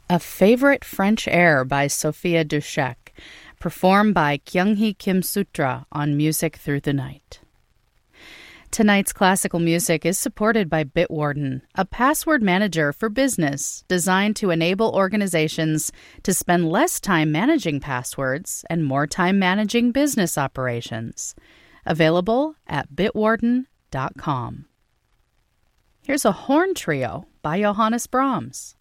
A Favorite French Air by Sophia Dushek, performed by Kyung-hee Kim Sutra on Music Through the Night. Tonight's classical music is supported by Bitwarden, a password manager for business designed to enable organizations to spend less time managing passwords and more time managing business operations. Available at bitwarden.com. Here's a horn trio by Johannes Brahms.